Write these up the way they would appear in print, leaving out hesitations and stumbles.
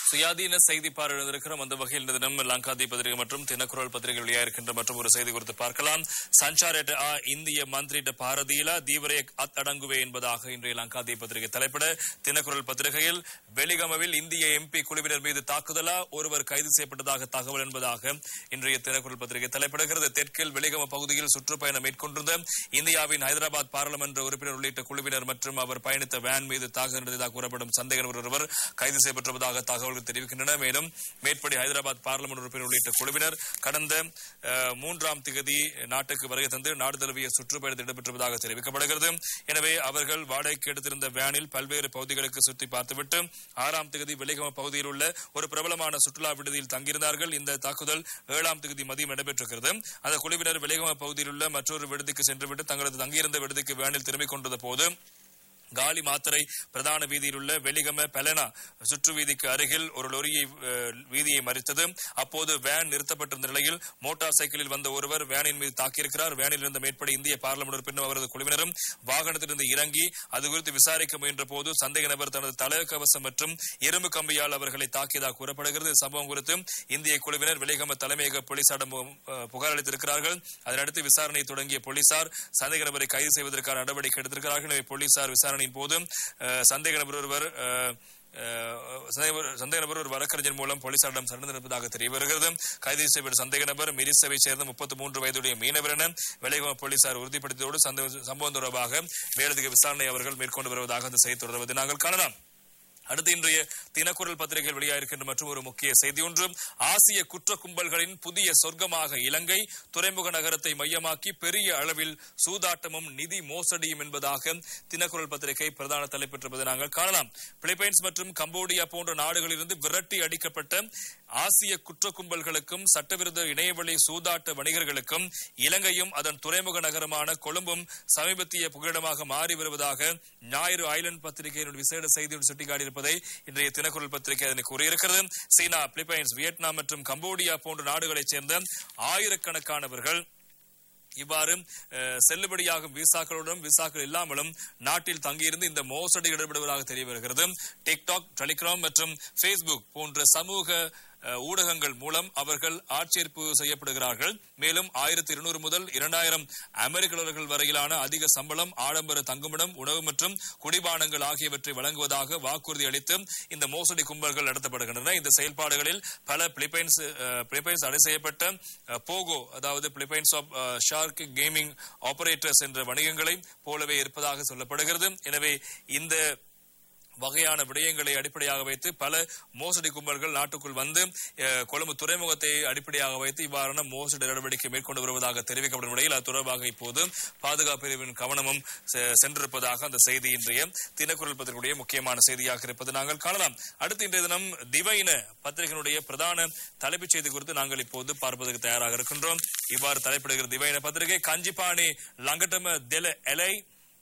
சுயாதீன செய்தி பார்வையிட்டிருக்கிறோம். அந்த வகையில் இந்த தினம் லங்காதி பத்திரிகை மற்றும் தினக்குரல் பத்திரிகை வெளியாகிருக்கின்ற மற்றும் ஒரு செய்தி குறித்து பார்க்கலாம். சஞ்சாரேட்ட இந்திய மந்திரிட்ட பாரதியில தீவிர அடங்குவே என்பதாக இன்றைய லங்காதி பத்திரிகை தலைப்பிட, தினக்குரல் பத்திரிகையில் வெலிகமவில் இந்திய எம்பி குழுவினர் மீது தாக்குதலா, ஒருவர் கைது செய்யப்பட்டதாக தகவல் என்பதாக இன்றைய தினக்குரல் பத்திரிகை தலைப்பிடுகிறது. தெற்கில் வெலிகம பகுதியில் சுற்றுப்பயணம் மேற்கொண்டிருந்த இந்தியாவின் ஹைதராபாத் பாராளுமன்ற உறுப்பினர் உள்ளிட்ட குழுவினர் மற்றும் அவர் பயணித்த வேன் மீது தாக்குதல் நடந்ததாக கூறப்படும் சந்தேக நபர் ஒருவர் கைது செய்யப்பட்டுள்ளதாக தகவல் தெரிவிக்கின்றன. மேலும் மேற்படி ஹைதராபாத் பார்லிமெண்ட் உறுப்பினர் உள்ளிட்ட குழுவினர் கடந்த 3ஆம் திகதி நாட்டுக்கு வருகை தந்து நாடு தழுவிய சுற்றுப்பயணத்தில் ஈடுபட்டுள்ளதாக தெரிவிக்கப்படுகிறது. எனவே அவர்கள் வாடகைக்கு எடுத்திருந்த வேனில் பல்வேறு பகுதிகளுக்கு சுற்றி பார்த்துவிட்டு 6ஆம் திகதி வெலிகம பகுதியில் உள்ள ஒரு பிரபலமான சுற்றுலா விடுதியில் தங்கியிருந்தார்கள். இந்த தாக்குதல் 7ஆம் திகதி மதியம் நடைபெற்றிருக்கிறது. அந்த குழுவினர் வெலிகம பகுதியில் உள்ள மற்றொரு விடுதிக்கு சென்றுவிட்டு தங்களது தங்கியிருந்த விடுதிக்கு வேனில் திரும்பிக் கொண்டிருந்த போது காலி மாத்தரை பிரதான வீதியில் உள்ள வெலிகம பெலனா சுற்று வீதிக்கு அருகில் ஒரு லொரியை வீதியை மறித்தது. அப்போது வேன் நிறுத்தப்பட்டிருந்த நிலையில் மோட்டார் சைக்கிளில் வந்த ஒருவர் வேனின் மீது தாக்கியிருக்கிறார். வேனில் இருந்த மேற்படி இந்திய பார்லிமெண்ட் உறுப்பினர் அவரது குழுவினரும் வாகனத்திலிருந்து இறங்கி அது குறித்து விசாரிக்க முயன்ற போது சந்தேக நபர் தனது தலைக்கவசம் மற்றும் இரும்பு கம்பியால் அவர்களை தாக்கியதாக கூறப்படுகிறது. சம்பவம் குறித்து இந்திய குழுவினர் வெலிகம தலைமையக போலீசாரிடம் புகார் அளித்திருக்கிறார்கள். அதனையடுத்து விசாரணை தொடங்கிய போலீசார் சந்தேக நபரை கைது செய்வதற்கான நடவடிக்கை எடுத்திருக்கிறார்கள். எனவே போலீசார் விசாரணை போது சந்தேக நபர் ஒரு வழக்கறிஞர் மூலம் போலீசாரிடம் சரணடைந்திருப்பதாக தெரிய வருகிறது. கைது செய்யப்பட்ட சந்தேக நபர் மிரிசவை சேர்ந்த 33 வயதுடைய மீனவர் என வெலிகம போலீசார் உறுதிப்படுத்தியதோடு சம்பவம் தொடர்பாக மேலதிக விசாரணை அவர்கள் மேற்கொண்டு வருவதாக அந்த செய்தி தொடர்வதை நாங்கள் காணலாம். அடுத்து இன்றைய தினக்குரல் பத்திரிகைகள் வெளியாகிருக்கின்ற மற்றும் ஒரு முக்கிய செய்தி ஒன்று, ஆசிய குற்ற கும்பல்களின் புதிய சொர்க்கமாக இலங்கை, துறைமுக நகரத்தை மையமாக்கி பெரிய அளவில் சூதாட்டமும் நிதி மோசடியும் என்பதாக தினக்குரல் பத்திரிகை பிரதான தலைப்பெற்றிருப்பதை நாங்கள் காணலாம். பிலிப்பைன்ஸ் மற்றும் கம்போடியா போன்ற நாடுகளிலிருந்து விரட்டி அடிக்கப்பட்ட ஆசிய குற்ற கும்பல்களுக்கும் சட்டவிரோத இணையவழி சூதாட்ட வணிகர்களுக்கும் இலங்கையும் அதன் துறைமுக நகரமான கொழும்பும் சமீபத்திய புகலிடமாக மாறி வருவதாக ஞாயிறு ஐலண்ட் பத்திரிகையினுடைய விசேட செய்தியுடன் சுட்டிக்காட்டியிருப்பதை இன்றைய தினக்குரல் பத்திரிகை அதனை கூறியிருக்கிறது. சீனா, பிலிப்பைன்ஸ், வியட்நாம் மற்றும் கம்போடியா போன்ற நாடுகளைச் சேர்ந்த ஆயிரக்கணக்கானவர்கள் இவ்வாறு செல்லுபடியாகும் விசாக்களுடன் விசாக்கள் இல்லாமலும் நாட்டில் தங்கியிருந்து இந்த மோசடி ஈடுபடுவதாக தெரிய வருகிறது. டிக்டாக், டெலிகிராம் மற்றும் பேஸ்புக் போன்ற சமூக ஊடகங்கள் மூலம் அவர்கள் ஆட்சேர்ப்பு செய்யப்படுகிறார்கள். மேலும் 1200 முதல் 2000 அமெரிக்க டாலர்கள் வரையிலான அதிக சம்பளம், ஆடம்பர தங்குமிடம், உணவு மற்றும் குடிபானங்கள் ஆகியவற்றை வழங்குவதாக வாக்குறுதி அளித்து இந்த மோசடி கும்பல்கள் நடத்தப்படுகின்றன. இந்த செயல்பாடுகளில் பல பிலிப்பைன்ஸ் தடை செய்யப்பட்ட போகோ, அதாவது Philippines of shark gaming operators என்ற வணிகங்களை போலவே இருப்பதாக சொல்லப்படுகிறது. எனவே இந்த வகையான விடயங்களை அடிப்படையாக வைத்து பல மோசடி கும்பல்கள் நாட்டுக்குள் வந்து கொழும்பு துறைமுகத்தை அடிப்படையாக வைத்து இவ்வாறான மோசடி நடவடிக்கை மேற்கொண்டு வருவதாக தெரிவிக்கப்படும் நிலையில் அது தொடர்பாக இப்போது பாதுகாப்பு பிரிவின் கவனமும் சென்றிருப்பதாக அந்த செய்தி இன்றைய தினக்குரல் பத்திரிகையுடைய முக்கியமான செய்தியாக இருப்பது நாங்கள் காணலாம். அடுத்து இன்றைய தினம் திவையின பத்திரிகையினுடைய பிரதான தலைப்புச் செய்தி குறித்து நாங்கள் இப்போது பார்ப்பதற்கு தயாராக இருக்கின்றோம். இவ்வாறு தலைப்பிடுகிற திவையின பத்திரிகை, கஞ்சிபாணி லங்கட்டம தெல எலை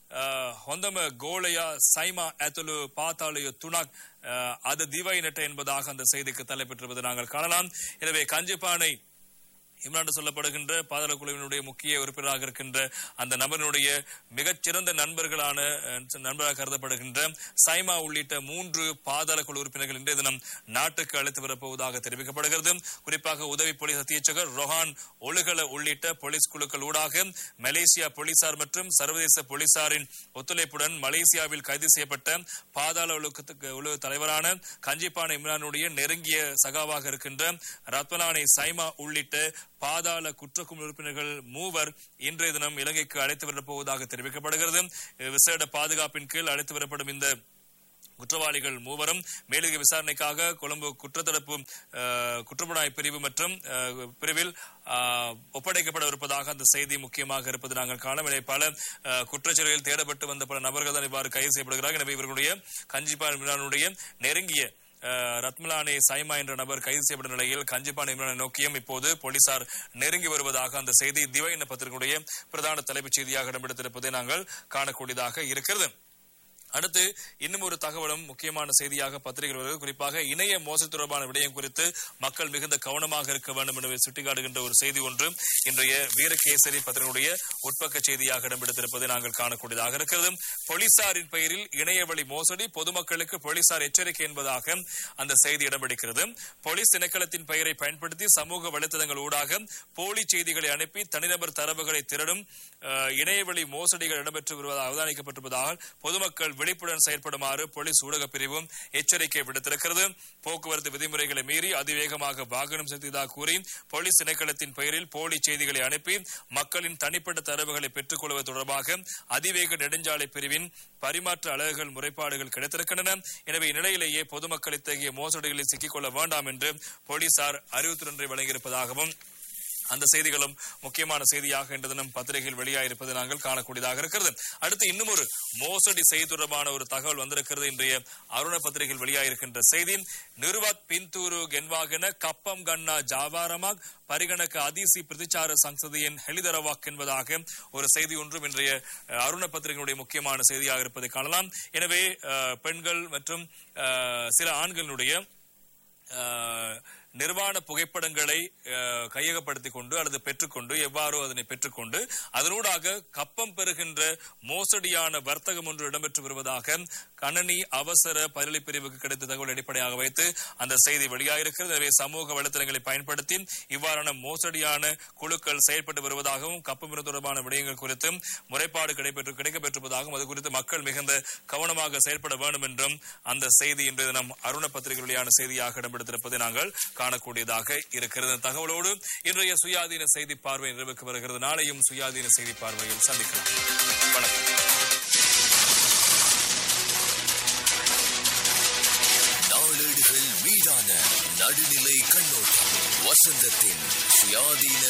හොඳම ගෝලයා සයිමා ඇතුළු පාතාලය 3ක් අද දිවයිනට என்பதாக அந்த செய்திக்கு தலைப்பெற்றிருப்பதை நாங்கள் காணலாம். எனவே கஞ்சிபானை இம்ரான் சொல்லப்படுகின்ற பாதாள குழுவினுடைய முக்கிய உறுப்பினராக இருக்கின்ற அந்த நபரினுடைய மிகச்சிறந்த நண்பராக கருதப்படுகின்ற சைமா உள்ளிட்ட 3 பாதாள குழு உறுப்பினர்கள் இன்றைய தினம் நாட்டுக்கு அழைத்து வரப்போவதாக தெரிவிக்கப்படுகிறது. குறிப்பாக உதவி போலீஸ் அத்தியட்சகர் ரொஹான் ஒழுகல உள்ளிட்ட போலீஸ் குழுக்கள் ஊடாக மலேசியா போலீசார் மற்றும் சர்வதேச போலீசாரின் ஒத்துழைப்புடன் மலேசியாவில் கைது செய்யப்பட்ட பாதாள உலக தலைவரான கஞ்சிபான இம்ரானுடைய நெருங்கிய சகாவாக இருக்கின்ற ரத்மலானை சைமா உள்ளிட்ட பாதாள குற்றக்குழு உறுப்பினர்கள் 3 இன்றைய தினம் இலங்கைக்கு அழைத்து வரப்போவதாக தெரிவிக்கப்படுகிறது. விசேட பாதுகாப்பின் கீழ் அழைத்து வரப்படும் இந்த குற்றவாளிகள் 3 மேலதிக விசாரணைக்காக கொழும்பு குற்றத்தடுப்பு குற்றப்புலனாய்வு பிரிவு மற்றும் பிரிவில் ஒப்படைக்கப்பட இருப்பதாக அந்த செய்தி முக்கியமாக இருப்பது நாங்கள் காணவில்லை. பல குற்றச்செயல்களில் தேடப்பட்டு வந்த பல நபர்கள் தான் இவ்வாறு கைது செய்யப்படுகிறார்கள். எனவே இவர்களுடைய கஞ்சிபானுடைய நெருங்கிய ரத்மலானே சைமா என்ற நபர் கைது செய்யப்பட்ட நிலையில் கஞ்சிபான் இம்ரானை நோக்கியும் இப்போது போலீசார் நெருங்கி வருவதாக அந்த செய்தி திவையின பத்திரிகையுடைய பிரதான தலைப்புச் செய்தியாக இடம்பெடுத்திருப்பதை நாங்கள் காணக்கூடியதாக இருக்கிறது. அடுத்து இன்னும் ஒரு தகவலும் முக்கியமான செய்தியாக பத்திரிகைகள் வருகிறது. குறிப்பாக இணைய மோசடி தொடர்பான விடயம் குறித்து மக்கள் மிகுந்த கவனமாக இருக்க வேண்டும் என்று சுட்டிக்காட்டுகின்ற ஒரு செய்தி ஒன்று இன்றைய வீரகேசரி பத்திரிகையுடைய உட்பக்க செய்தியாக இடம்பெடுத்திருப்பதை நாங்கள் காணக்கூடியதாக இருக்கிறது. போலீசாரின் பெயரில் இணையவழி மோசடி, பொதுமக்களுக்கு போலீசார் எச்சரிக்கை என்பதாக அந்த செய்தி இடம்பெடுக்கிறது. போலீஸ் திணைக்களத்தின் பெயரை பயன்படுத்தி சமூக வலைத்தளங்கள் ஊடாக போலி செய்திகளை அனுப்பி தனிநபர் தரவுகளை திரடும் இணையவழி மோசடிகள் இடம்பெற்று வருவதாக அவதானிக்கப்பட்டிருப்பதாக பொதுமக்கள் விழிப்புடன் செயல்படுமாறு போலீஸ் ஊடக பிரிவும் எச்சரிக்கை விடுத்திருக்கிறது. போக்குவரத்து விதிமுறைகளை மீறி அதிவேகமாக வாகனம் செலுத்தியதாக கூறி போலீஸ் திணைக்களத்தின் பெயரில் போலி செய்திகளை அனுப்பி மக்களின் தனிப்பட்ட தரவுகளை பெற்றுக் கொள்வது தொடர்பாக அதிவேக நெடுஞ்சாலை பிரிவின் பரிமாற்ற அலகுகள் முறைப்பாடுகள் கிடைத்திருக்கின்றன. எனவே இந்நிலையிலேயே பொதுமக்கள் இத்தகைய மோசடிகளில் சிக்கிக்கொள்ள வேண்டாம் என்று போலீசார் அறிவுறுத்தல் வழங்கியிருப்பதாகவும் அந்த செய்திகளும் முக்கியமான செய்தியாக இன்று தினம் பத்திரிகையில் வெளியாயிருப்பதை நாங்கள் காணக்கூடியதாக இருக்கிறது. அடுத்து இன்னும் ஒரு மோசடி செய்தி தொடர்பான ஒரு தகவல் வந்திருக்கிறது. இன்றைய அருண பத்திரிகையில் வெளியாயிருக்கின்ற செய்தி, நிருவத் பின்தூரு கென்வாகன கப்பம் கண்ணா ஜாவாரமாக் பரிகணக்க அதிசி பிரதிச்சார சங்கதியின் ஹெலிதரவாக் என்பதாக ஒரு செய்தி ஒன்றும் இன்றைய அருண பத்திரிகையுடைய முக்கியமான செய்தியாக இருப்பதை காணலாம். எனவே பெண்கள் மற்றும் சில ஆண்களுடைய நிர்வாண புகைப்படங்களை கையகப்படுத்திக் கொண்டு அல்லது பெற்றுக்கொண்டு எவ்வாறோ அதனை பெற்றுக்கொண்டு அதனூடாக கப்பம் பெறுகின்ற மோசடியான வர்த்தகம் ஒன்று இடம்பெற்று வருவதாக கணனி அவசர பதிலளி பிரிவுக்கு கிடைத்த தகவல் அடிப்படையாக வைத்து அந்த செய்தி வெளியாயிருக்கிறது. எனவே சமூக வலைத்தளங்களை பயன்படுத்தி இவ்வாறான மோசடியான குழுக்கள் செயல்பட்டு வருவதாகவும் கப்பம் தொடர்பான விடயங்கள் குறித்து முறைப்பாடு கிடைக்கப்பெற்றிருப்பதாகவும் அது குறித்து மக்கள் மிகுந்த கவனமாக செயல்பட வேண்டும் என்றும் அந்த செய்தி இன்றைய தினம் அருண பத்திரிகை வெளியான செய்தியாக இடம்பெடுத்திருப்பதை நாங்கள் காணக்கூடியதாக இருக்கிறது. தகவலோடு இன்றைய சுயாதீன செய்தி பார்வை நிறைவுக்கு வருகிறது. நாளையும் சுயாதீன செய்தி பார்வையில் சந்திக்கலாம். வணக்கம். நாளேடுகள் மீதான நடுநிலை கண்ணோட்டம் வசந்தத்தின் சுயாதீன